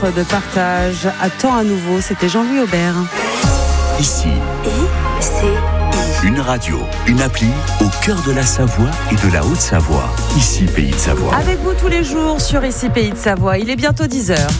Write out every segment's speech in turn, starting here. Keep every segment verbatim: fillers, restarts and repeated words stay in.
de partage attend à nouveau. C'était Jean-Louis Aubert. Ici, I C I. une radio, une appli au cœur de la Savoie et de la Haute-Savoie. Ici, Pays de Savoie. Avec vous tous les jours sur Ici Pays de Savoie. Il est bientôt dix heures.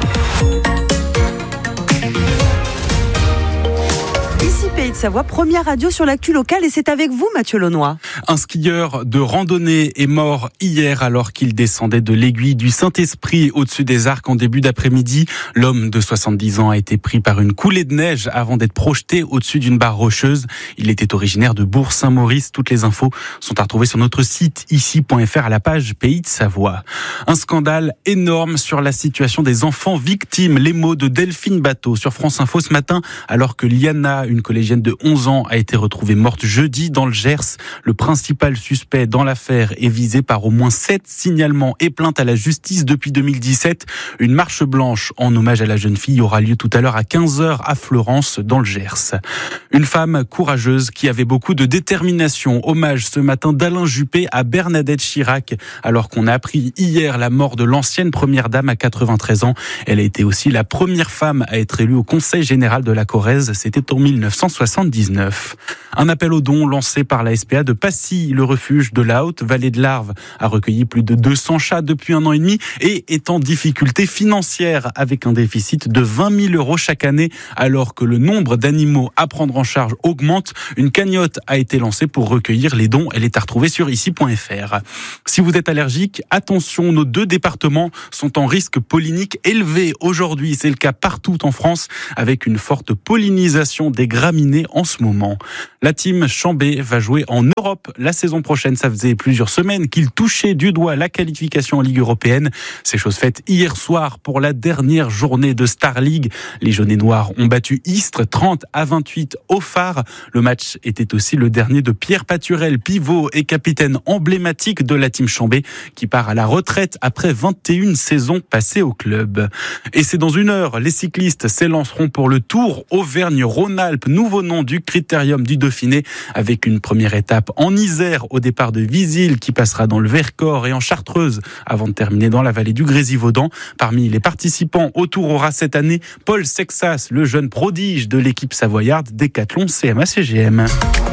Ici Pays de Savoie, première radio sur l'actu locale et c'est avec vous Mathieu Launois. Un skieur de randonnée est mort hier alors qu'il descendait de l'aiguille du Saint-Esprit au-dessus des Arcs en début d'après-midi. L'homme de soixante-dix ans a été pris par une coulée de neige avant d'être projeté au-dessus d'une barre rocheuse. Il était originaire de Bourg-Saint-Maurice. Toutes les infos sont à retrouver sur notre site ici point f r à la page Pays de Savoie. Un scandale énorme sur la situation des enfants victimes. Les mots de Delphine Bateau sur France Info ce matin alors que Liana, une collégienne de onze ans, a été retrouvée morte jeudi dans le Gers. Le principal suspect dans l'affaire est visé par au moins sept signalements et plaintes à la justice depuis deux mille dix-sept. Une marche blanche en hommage à la jeune fille aura lieu tout à l'heure à quinze heures à Florence, dans le Gers. Une femme courageuse qui avait beaucoup de détermination. Hommage ce matin d'Alain Juppé à Bernadette Chirac, alors qu'on a appris hier la mort de l'ancienne première dame à quatre-vingt-treize ans. Elle a été aussi la première femme à être élue au Conseil général de la Corrèze. C'était en mille neuf cent soixante-dix-neuf. Un appel aux dons lancé par la S P A de Passy. Le refuge de la Haute-Vallée de l'Arve a recueilli plus de deux cents chats depuis un an et demi et est en difficulté financière avec un déficit de vingt mille euros chaque année alors que le nombre d'animaux à prendre en charge augmente. Une cagnotte a été lancée pour recueillir les dons. Elle est à retrouver sur ici point f r. Si vous êtes allergique, attention, nos deux départements sont en risque pollinique élevé aujourd'hui. C'est le cas partout en France avec une forte pollinisation des graminées en ce moment. La team Chambé va jouer en Europe la saison prochaine. Ça faisait plusieurs semaines qu'il touchait du doigt la qualification en Ligue européenne. C'est chose faite hier soir pour la dernière journée de Star League. Les jaunes et noirs ont battu Istres trente à vingt-huit au Phare. Le match était aussi le dernier de Pierre Paturel, pivot et capitaine emblématique de la team Chambé, qui part à la retraite après vingt et une saisons passées au club. Et c'est dans une heure, les cyclistes s'élanceront pour le Tour Auvergne-Rhône-Alpes, nouveau nom du Critérium du Dauphiné, avec une première étape en Isère au départ de Visil qui passera dans le Vercors et en Chartreuse avant de terminer dans la vallée du Grésivaudan. Parmi les participants au Tour aura cette année Paul Sexas, le jeune prodige de l'équipe savoyarde Décathlon C M A C G M.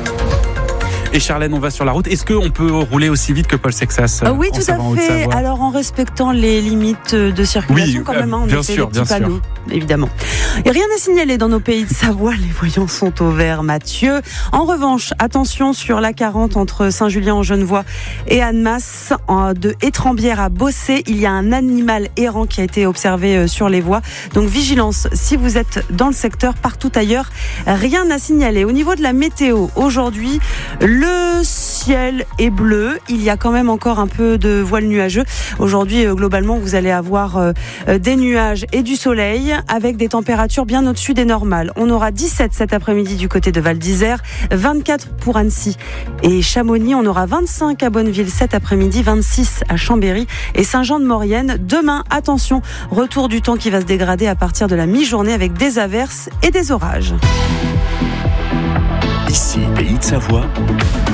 Et Charlène, on va sur la route. Est-ce qu'on peut rouler aussi vite que Paul Sexas? Oui, tout à fait. Alors, en respectant les limites de circulation, oui, quand même, hein, on bien essaie sûr, les petits bien panneaux, sûr. Évidemment. Et rien à signaler dans nos pays de Savoie. Les voyants sont au vert, Mathieu. En revanche, attention sur la quarante entre Saint-Julien-en-Genevois et Annemasse, de Étrembières à Bossé. Il y a un animal errant qui a été observé sur les voies. Donc, vigilance si vous êtes dans le secteur. Partout ailleurs, rien à signaler. Au niveau de la météo, aujourd'hui, le ciel est bleu. Il y a quand même encore un peu de voile nuageux. Aujourd'hui, globalement, vous allez avoir des nuages et du soleil avec des températures bien au-dessus des normales. On aura dix-sept cet après-midi du côté de Val d'Isère, vingt-quatre pour Annecy et Chamonix. On aura vingt-cinq à Bonneville cet après-midi, vingt-six à Chambéry et Saint-Jean-de-Maurienne. Demain, attention, retour du temps qui va se dégrader à partir de la mi-journée avec des averses et des orages. Ici, Pays de Savoie.